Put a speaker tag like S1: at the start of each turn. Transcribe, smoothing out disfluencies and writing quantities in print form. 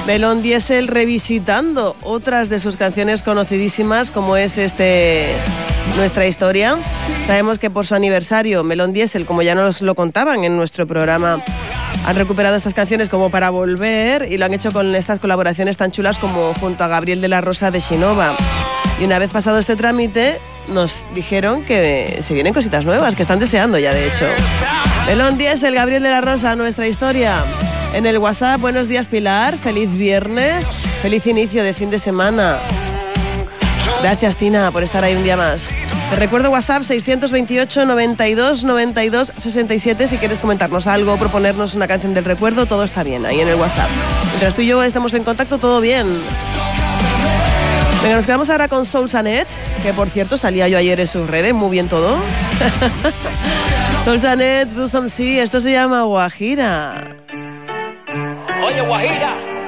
S1: Melón Diesel revisitando otras de sus canciones conocidísimas, como es Nuestra Historia. Sabemos que por su aniversario, Melón Diesel, como ya nos lo contaban en nuestro programa, han recuperado estas canciones como para volver y lo han hecho con estas colaboraciones tan chulas como junto a Gabriel de la Rosa de Xinova. Y una vez pasado este trámite, nos dijeron que se vienen cositas nuevas, que están deseando ya, de hecho. Melón Diesel, Gabriel de la Rosa, Nuestra Historia. En el WhatsApp, buenos días Pilar, feliz viernes, feliz inicio de fin de semana. Gracias Tina por estar ahí un día más. Te recuerdo WhatsApp 628 92 92 67 si quieres comentarnos algo, proponernos una canción del recuerdo, todo está bien ahí en el WhatsApp. Mientras tú y yo estamos en contacto, todo bien. Venga, nos quedamos ahora con Soul Sanet, que por cierto salía yo ayer en sus redes, muy bien todo. Soul Sanet, Do Some Sea, esto se llama Guajira.
S2: Oye, Guajira.